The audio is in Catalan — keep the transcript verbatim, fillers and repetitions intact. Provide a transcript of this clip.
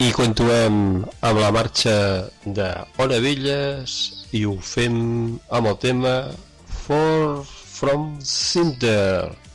I continuem amb la marxa de Ona Velles i ho fem amb el tema For From Cinder.